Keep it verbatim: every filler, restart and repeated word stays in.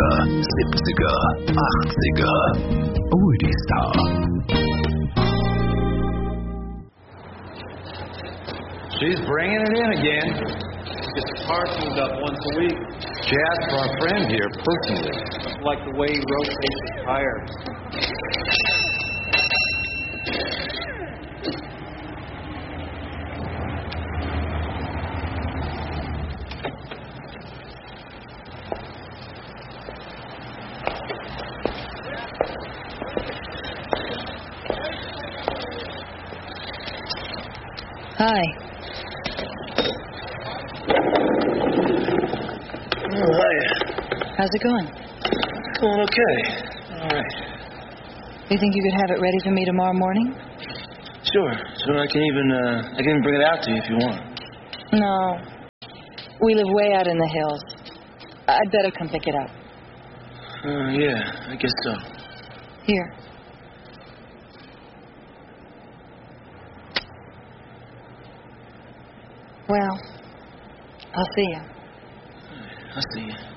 sechziger, siebziger, achtziger. Oldie Star. She's bringing it in again. Gets the car cleaned up once a week. She asked for a friend here personally. Like the way he rotates his tires. Hi. Oh, hiya. How's it going? Going okay. All right. Do you think you could have it ready for me tomorrow morning? Sure. Sure, I can even, uh, I can even bring it out to you if you want. No. We live way out in the hills. I'd better come pick it up. Uh, yeah, I guess so. Here. Well, I'll see you. I'll see you.